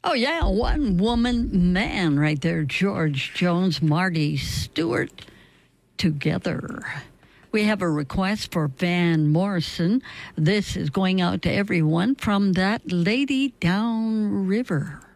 Oh, yeah, one woman man right there, George Jones, Marty Stewart, Together. We have a request for Van Morrison. This is going out to everyone from That Lady Down River.